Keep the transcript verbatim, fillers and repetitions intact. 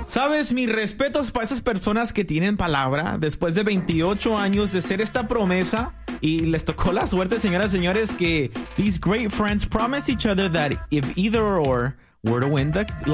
Sabes, mis respetos para esas personas que tienen palabra después de veintiocho años de ser esta promesa y les tocó la suerte, señoras y señores, que these great friends promise each other that if either or were to win the